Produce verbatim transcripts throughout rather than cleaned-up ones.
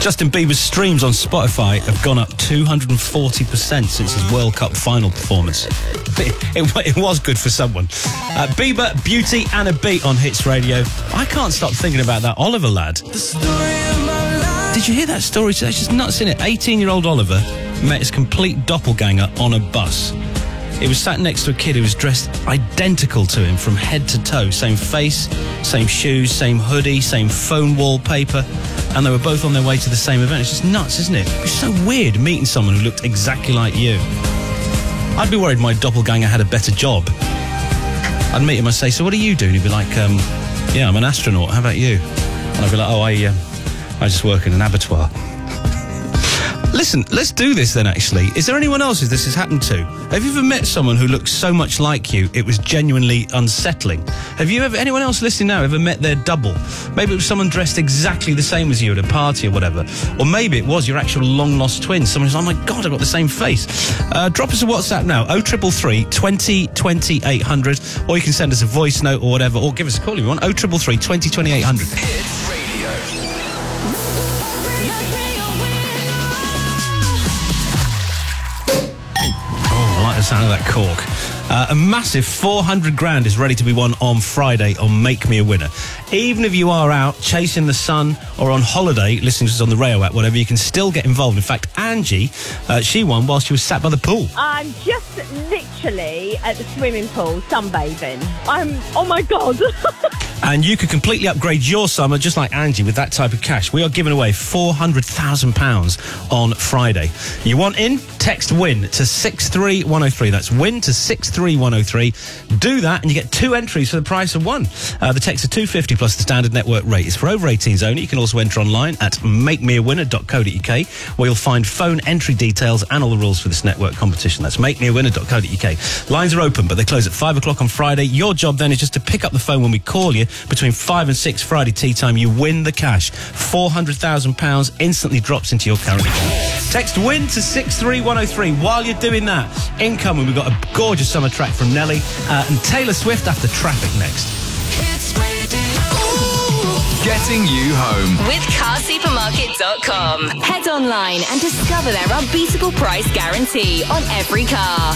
Justin Bieber's streams on Spotify have gone up two hundred forty percent since his World Cup final performance. It, it, it was good for someone. Uh, Bieber, Beauty and a Beat on Hits Radio. I can't stop thinking about that Oliver lad. The story of my life. Did you hear that story? It's just nuts, isn't it? eighteen-year-old Oliver met his complete doppelganger on a bus. He was sat next to a kid who was dressed identical to him from head to toe. Same face, same shoes, same hoodie, same phone wallpaper. And they were both on their way to the same event. It's just nuts, isn't it? It's so weird meeting someone who looked exactly like you. I'd be worried my doppelganger had a better job. I'd meet him, I'd say, so what do you do? And he'd be like, um, yeah, I'm an astronaut. How about you? And I'd be like, oh, I, uh, I just work in an abattoir. Listen, let's do this then, actually. Is there anyone else who this has happened to? Have you ever met someone who looks so much like you, it was genuinely unsettling? Have you ever, anyone else listening now, ever met their double? Maybe it was someone dressed exactly the same as you at a party or whatever. Or maybe it was your actual long-lost twin. Someone who's, oh my God, I've got the same face. Uh, drop us a WhatsApp now, oh three three three, twenty, twenty, eight hundred. Or you can send us a voice note or whatever, or give us a call if you want, oh three three three, twenty, twenty, eight hundred. Hits Radio. The sound of that cork. Uh, a massive four hundred grand is ready to be won on Friday on Make Me a Winner. Even if you are out chasing the sun or on holiday, listening to us on the Rayo app, whatever, you can still get involved. In fact, Angie, uh, she won while she was sat by the pool. I'm just literally at the swimming pool sunbathing. I'm, oh my God. And you could completely upgrade your summer just like Angie with that type of cash. We are giving away four hundred thousand pounds on Friday. You want in? Text WIN to six three one oh three. That's WIN to six three one oh three. Do that and you get two entries for the price of one. Uh, the text are two fifty plus the standard network rate. It's for over eighteens only. You can also enter online at make me a winner dot co dot uk where you'll find phone entry details and all the rules for this network competition. That's make me a winner dot co dot uk. Lines are open, but they close at five o'clock on Friday. Your job then is just to pick up the phone when we call you. Between five and six Friday tea time, you win the cash. four hundred thousand pounds instantly drops into your current account. Text WIN to six three one oh three. While you're doing that, incoming, we've got a gorgeous summer track from Nelly uh, and Taylor Swift after Traffic next. Getting you home with car supermarket dot com. Head online and discover their unbeatable price guarantee on every car.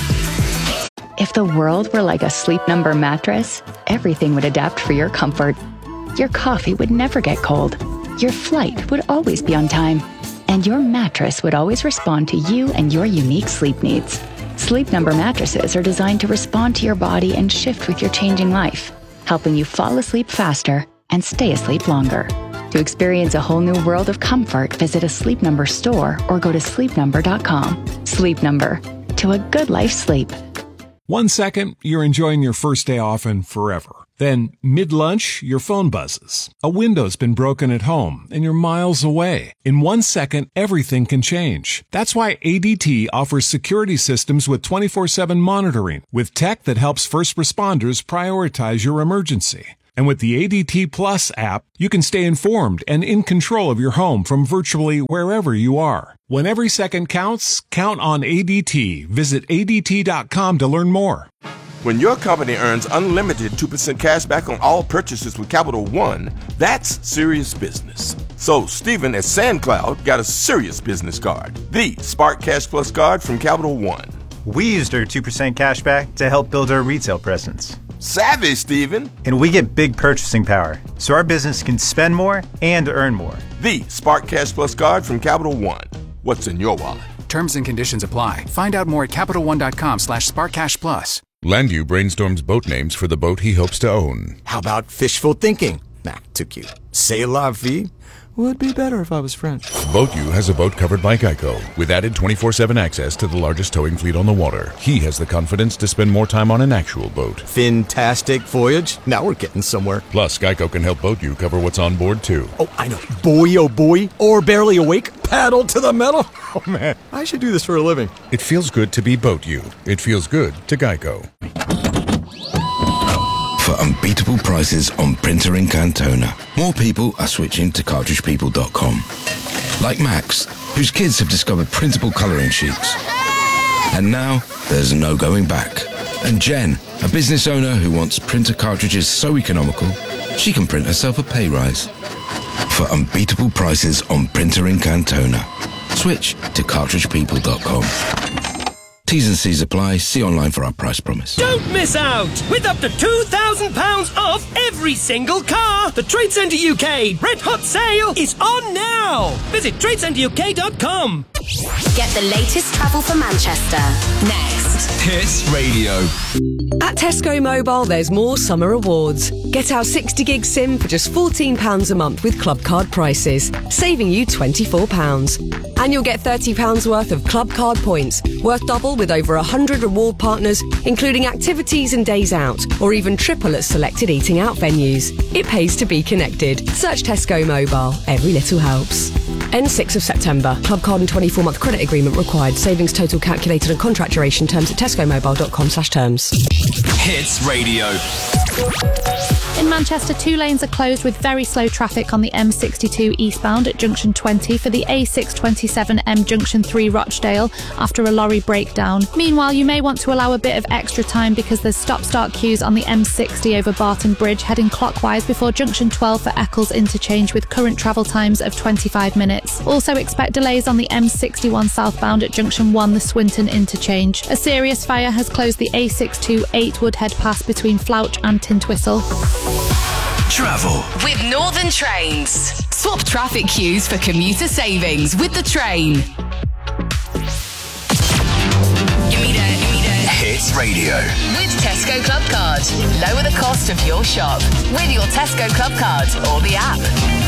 If the world were like a Sleep Number mattress, everything would adapt for your comfort. Your coffee would never get cold. Your flight would always be on time. And your mattress would always respond to you and your unique sleep needs. Sleep Number mattresses are designed to respond to your body and shift with your changing life, helping you fall asleep faster and stay asleep longer. To experience a whole new world of comfort, visit a Sleep Number store or go to sleep number dot com. Sleep Number. To a good life sleep. One second, you're enjoying your first day off and forever. Then, mid-lunch, your phone buzzes. A window's been broken at home, and you're miles away. In one second, everything can change. That's why A D T offers security systems with twenty-four seven monitoring, with tech that helps first responders prioritize your emergency. And with the A D T Plus app, you can stay informed and in control of your home from virtually wherever you are. When every second counts, count on A D T. Visit A D T dot com to learn more. When your company earns unlimited two percent cash back on all purchases with Capital One, that's serious business. So Stephen at SandCloud got a serious business card, the Spark Cash Plus card from Capital One. We used our two percent cash back to help build our retail presence. Savvy, Stephen. And we get big purchasing power, so our business can spend more and earn more. The Spark Cash Plus card from Capital One. What's in your wallet? Terms and conditions apply. Find out more at capital one dot com slash spark cash plus. Landu brainstorms boat names for the boat he hopes to own. How about fishful thinking? Nah, too cute. C'est la vie would be better if I was French. BoatU has a boat covered by Geico with added twenty-four seven access to the largest towing fleet on the water. He has the confidence to spend more time on an actual boat. Fantastic voyage. Now we're getting somewhere. Plus, Geico can help BoatU cover what's on board, too. Oh, I know. Boy, oh boy. Or barely awake. Paddle to the metal. Oh, man. I should do this for a living. It feels good to be BoatU. It feels good to Geico. For unbeatable prices on printer in Cantona, more people are switching to cartridge people dot com. Like Max, whose kids have discovered printable colouring sheets. And now, there's no going back. And Jen, a business owner who wants printer cartridges so economical, she can print herself a pay rise. for unbeatable prices on printer ink and toner. Switch to cartridge people dot com. T's and C's apply. See online for our price promise. Don't miss out! With up to two thousand pounds off every single car! The Trade Centre U K Red Hot Sale is on now! Visit trade centre U K dot com. Get the latest travel for Manchester. Next. Hits Radio. At Tesco Mobile, there's more summer awards. Get our sixty gig SIM for just fourteen pounds a month with Club Card prices, saving you twenty-four pounds. And you'll get thirty pounds worth of Club Card points, worth double with over one hundred reward partners, including activities and days out, or even triple at selected eating out venues. It pays to be connected. Search Tesco Mobile. Every little helps. End sixth of September. Club Card and twenty-four month credit agreement required. Savings total calculated and contract duration terms at tesco mobile dot com slash terms. Hits Radio. In Manchester, two lanes are closed with very slow traffic on the M sixty-two eastbound at junction twenty for the A six twenty-seven M junction three Rochdale after a lorry breakdown. Meanwhile, you may want to allow a bit of extra time because there's stop-start queues on the M sixty over Barton Bridge heading clockwise before junction twelve for Eccles interchange with current travel times of twenty-five minutes. Also expect delays on the M sixty-one southbound at junction one the Swinton interchange. A serious fire has closed the A six twenty-eight Woodhead Pass between Flouch and Tintwistle. Travel with Northern Trains. Swap traffic queues for commuter savings with the train. Give me that, give me that. Hits Radio. With Tesco Club Card. Lower the cost of your shop with your Tesco Club Card or the app.